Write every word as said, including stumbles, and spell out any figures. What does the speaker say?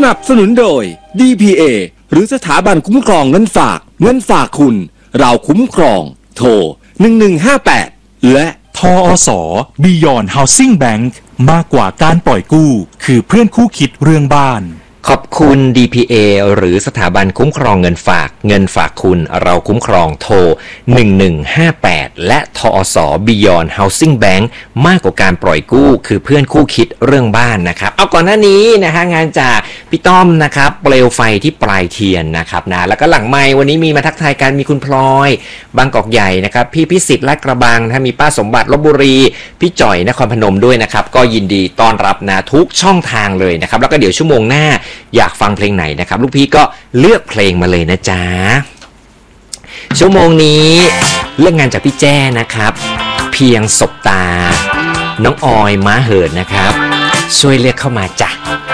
นับสนุนโดย ดี พี เอ หรือสถาบันคุ้มครองเงินฝากเงินฝากคุณเราคุ้มครองโทรหนึ่งหนึ่งห้าแปดและทอส Beyond Housing Bank มากกว่าการปล่อยกู้คือเพื่อนคู่คิดเรื่องบ้านขอบคุณ ดี พี เอ หรือสถาบันคุ้มครองเงินฝากเงินฝากคุณเราคุ้มครองโทรหนึ่งหนึ่งห้าแปดและทอส Beyond Housing Bank มากกว่าการปล่อยกู้คือเพื่อนคู่คิดเรื่องบ้านนะครับเอาก่อนหน้านี้นะฮะงานจากพี่ต้อมนะครับเปลวไฟที่ปลายเทียนนะครับนะแล้วก็หลังไมค์วันนี้มีมาทักทายกันมีคุณพลอยบางกอกใหญ่นะครับพี่พิสิทธิ์ลาดกระบังนะมีป้าสมบัติลพบุรีพี่จ่อยนครพนมด้วยนะครับก็ยินดีต้อนรับนะทุกช่องทางเลยนะครับแล้วก็เดี๋ยวชั่วโมงหน้าอยากฟังเพลงไหนนะครับลูกพี่ก็เลือกเพลงมาเลยนะจ๊ะชั่วโมงนี้เรื่องงานจากพี่แจ้นะครับเพียงสบตาน้องออยม้าเหินนะครับช่วยเรียกเข้ามาจ้ะ